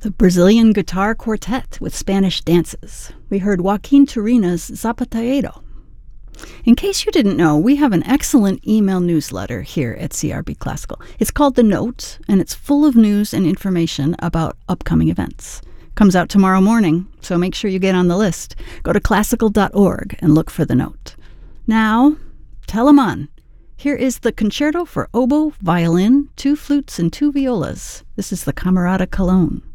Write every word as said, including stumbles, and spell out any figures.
The Brazilian Guitar Quartet with Spanish dances. We heard Joaquin Turina's Zapateado. In case you didn't know, we have an excellent email newsletter here at C R B Classical. It's called The Note, and it's full of news and information about upcoming events. Comes out tomorrow morning, so make sure you get on the list. Go to classical dot org and look for The Note. Now, Telemann. Here is the Concerto for Oboe, Violin, Two Flutes, and Two Violas. This is the Camerata Cologne.